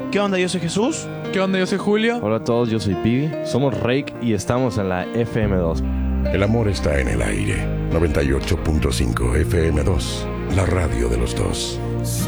¿Qué onda? Yo soy Jesús. ¿Qué onda? Yo soy Julio. Hola a todos, yo soy Pibi. Somos Rake y estamos en la FM2. El amor está en el aire. 98.5 FM2, la radio de los dos.